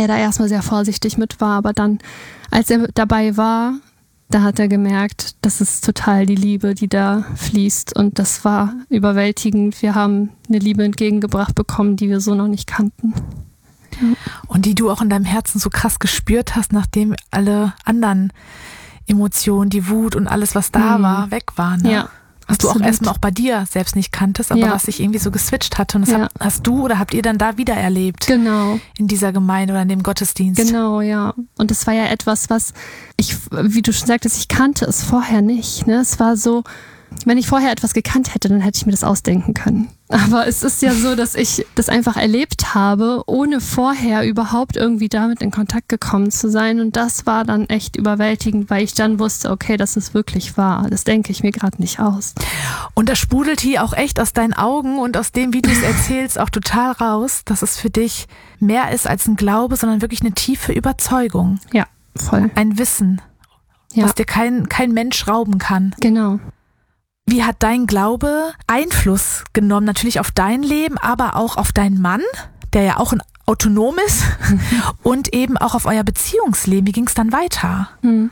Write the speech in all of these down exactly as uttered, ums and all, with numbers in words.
er da erstmal sehr vorsichtig mit war. Aber dann, als er dabei war, da hat er gemerkt, das ist total die Liebe, die da fließt. Und das war überwältigend. Wir haben eine Liebe entgegengebracht bekommen, die wir so noch nicht kannten. Ja. Und die du auch in deinem Herzen so krass gespürt hast, nachdem alle anderen Emotionen, die Wut und alles, was da mhm. war, weg waren. Ne? Ja. Was Absolut. du auch erstmal auch bei dir selbst nicht kanntest, aber ja. was sich irgendwie so geswitcht hatte. Und das ja. hab, hast du oder habt ihr dann da wieder erlebt? Genau. In dieser Gemeinde oder in dem Gottesdienst. Genau, ja. Und das war ja etwas, was ich, wie du schon sagtest, ich kannte es vorher nicht. Ne? Es war so, wenn ich vorher etwas gekannt hätte, dann hätte ich mir das ausdenken können. Aber es ist ja so, dass ich das einfach erlebt habe, ohne vorher überhaupt irgendwie damit in Kontakt gekommen zu sein. Und das war dann echt überwältigend, weil ich dann wusste, okay, das ist wirklich wahr. Das denke ich mir gerade nicht aus. Und das sprudelt hier auch echt aus deinen Augen und aus dem, wie du es erzählst, auch total raus, dass es für dich mehr ist als ein Glaube, sondern wirklich eine tiefe Überzeugung. Ja, voll. Ein Wissen, ja. was dir kein, kein Mensch rauben kann. Genau. Wie hat dein Glaube Einfluss genommen, natürlich auf dein Leben, aber auch auf deinen Mann, der ja auch ein autonom ist, und eben auch auf euer Beziehungsleben? Wie ging es dann weiter?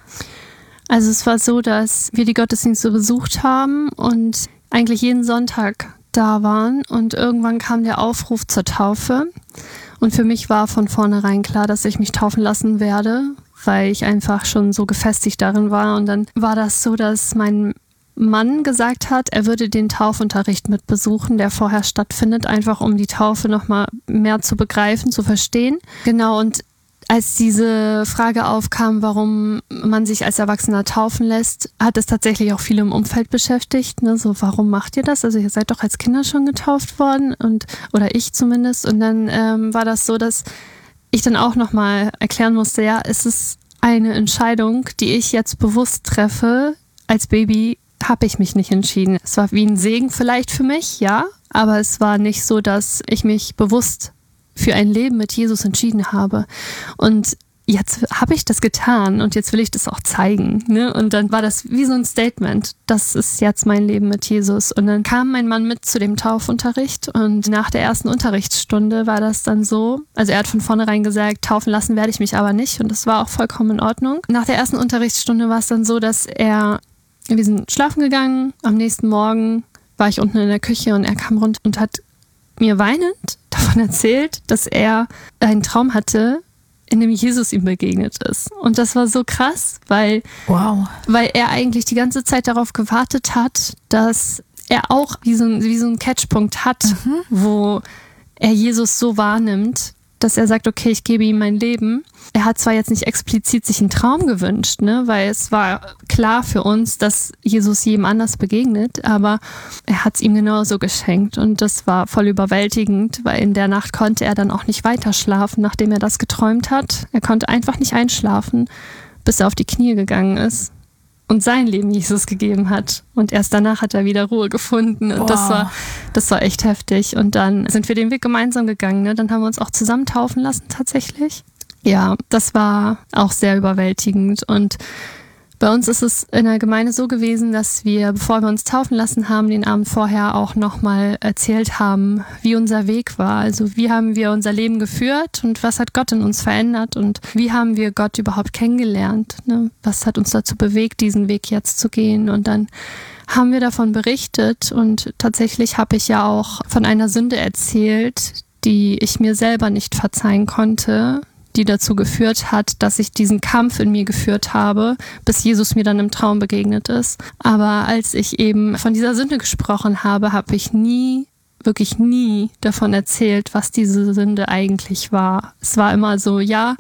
Also es war so, dass wir die Gottesdienste besucht haben und eigentlich jeden Sonntag da waren und irgendwann kam der Aufruf zur Taufe und für mich war von vornherein klar, dass ich mich taufen lassen werde, weil ich einfach schon so gefestigt darin war. Und dann war das so, dass mein Mann gesagt hat, er würde den Taufunterricht mit besuchen, der vorher stattfindet, einfach um die Taufe nochmal mehr zu begreifen, zu verstehen. Genau, und als diese Frage aufkam, warum man sich als Erwachsener taufen lässt, hat es tatsächlich auch viele im Umfeld beschäftigt. Ne? So, warum macht ihr das? Also ihr seid doch als Kinder schon getauft worden, und oder ich zumindest. Und dann ähm, war das so, dass ich dann auch nochmal erklären musste, ja, es ist eine Entscheidung, die ich jetzt bewusst treffe. Als Baby habe ich mich nicht entschieden. Es war wie ein Segen vielleicht für mich, ja, aber es war nicht so, dass ich mich bewusst für ein Leben mit Jesus entschieden habe. Und jetzt habe ich das getan und jetzt will ich das auch zeigen. Ne? Und dann war das wie so ein Statement, das ist jetzt mein Leben mit Jesus. Und dann kam mein Mann mit zu dem Taufunterricht und nach der ersten Unterrichtsstunde war das dann so, also er hat von vornherein gesagt, taufen lassen werde ich mich aber nicht, und das war auch vollkommen in Ordnung. Nach der ersten Unterrichtsstunde war es dann so, dass er Wir sind schlafen gegangen, am nächsten Morgen war ich unten in der Küche und er kam runter und hat mir weinend davon erzählt, dass er einen Traum hatte, in dem Jesus ihm begegnet ist. Und das war so krass, weil, wow. weil er eigentlich die ganze Zeit darauf gewartet hat, dass er auch wie so ein, wie so einen Catchpunkt hat, mhm. wo er Jesus so wahrnimmt, dass er sagt, okay, ich gebe ihm mein Leben. Er hat zwar jetzt nicht explizit sich einen Traum gewünscht, ne, weil es war klar für uns, dass Jesus jedem anders begegnet, aber er hat es ihm genauso geschenkt und das war voll überwältigend, weil in der Nacht konnte er dann auch nicht weiter schlafen, nachdem er das geträumt hat. Er konnte einfach nicht einschlafen, bis er auf die Knie gegangen ist und sein Leben Jesus gegeben hat. Und erst danach hat er wieder Ruhe gefunden. Und wow. das war, das war echt heftig. Und dann sind wir den Weg gemeinsam gegangen. Ne? Dann haben wir uns auch zusammen taufen lassen tatsächlich. Ja, das war auch sehr überwältigend. Und bei uns ist es in der Gemeinde so gewesen, dass wir, bevor wir uns taufen lassen haben, den Abend vorher auch nochmal erzählt haben, wie unser Weg war. Also wie haben wir unser Leben geführt und was hat Gott in uns verändert und wie haben wir Gott überhaupt kennengelernt? Ne? Was hat uns dazu bewegt, diesen Weg jetzt zu gehen? Und dann haben wir davon berichtet und tatsächlich habe ich ja auch von einer Sünde erzählt, die ich mir selber nicht verzeihen konnte, die dazu geführt hat, dass ich diesen Kampf in mir geführt habe, bis Jesus mir dann im Traum begegnet ist. Aber als ich eben von dieser Sünde gesprochen habe, habe ich nie, wirklich nie davon erzählt, was diese Sünde eigentlich war. Es war immer so, ja,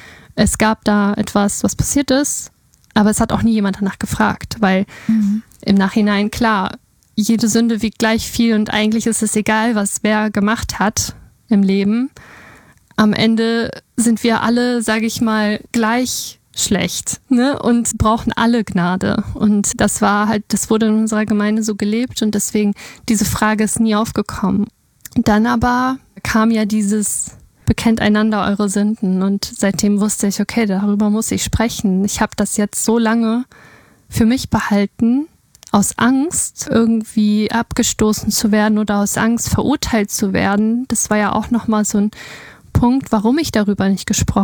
es gab da etwas, was passiert ist, aber es hat auch nie jemand danach gefragt, weil mhm. im Nachhinein, klar, jede Sünde wiegt gleich viel und eigentlich ist es egal, was wer gemacht hat im Leben. Am Ende sind wir alle, sage ich mal, gleich schlecht, ne? Und brauchen alle Gnade. Und das war halt, das wurde in unserer Gemeinde so gelebt und deswegen, diese Frage ist nie aufgekommen. Dann aber kam ja dieses bekennt einander eure Sünden und seitdem wusste ich, okay, darüber muss ich sprechen. Ich habe das jetzt so lange für mich behalten, aus Angst irgendwie abgestoßen zu werden oder aus Angst verurteilt zu werden. Das war ja auch nochmal so ein Punkt, warum ich darüber nicht gesprochen